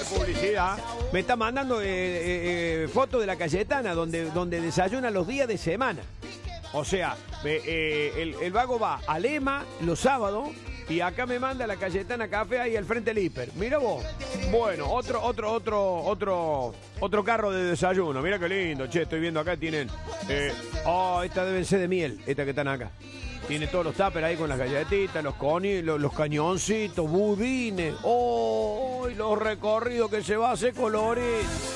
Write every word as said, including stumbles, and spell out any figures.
publicidad. Me está mandando eh, eh, eh, fotos de la Cayetana, donde, donde desayuna los días de semana. O sea, eh, eh, el, el vago va a Lema los sábados y acá me manda la Cayetana Café ahí al frente del hiper. Mira vos. Bueno, otro, otro, otro, otro, otro carro de desayuno. Mira qué lindo, che, estoy viendo acá, tienen. Eh, oh, esta deben ser de miel, esta que están acá. Tiene todos los tuppers ahí con las galletitas, los coni, los, los cañoncitos, budines. Oh, y los recorridos que se va a hacer colores.